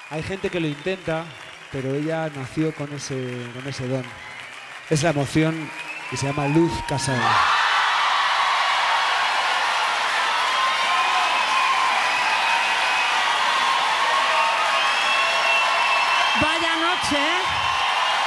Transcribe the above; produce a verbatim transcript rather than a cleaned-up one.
Hay gente que lo intenta, pero ella nació con ese, con ese don. Es la emoción y se llama Luz Casal. Vaya noche, ¿eh?